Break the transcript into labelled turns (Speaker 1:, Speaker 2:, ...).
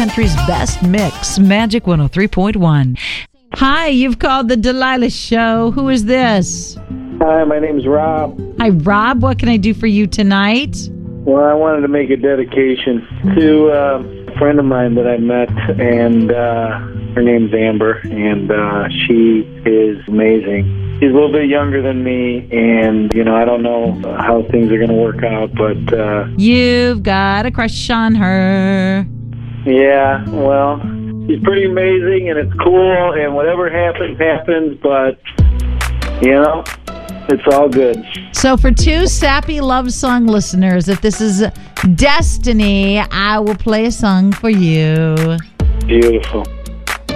Speaker 1: country's best mix, Magic 103.1. Hi, you've called the Delilah Show. Who is this?
Speaker 2: Hi, my name's Rob.
Speaker 1: Hi, Rob. What can I do for you tonight?
Speaker 2: Well, I wanted to make a dedication to a friend of mine that I met, and her name's Amber, and she is amazing. She's a little bit younger than me, and, I don't know how things are going to work out, but...
Speaker 1: You've got a crush on her.
Speaker 2: Yeah, well, she's pretty amazing, and it's cool, and whatever happens, happens, but, it's all good.
Speaker 1: So for two sappy love song listeners, if this is destiny, I will play a song for you.
Speaker 2: Beautiful.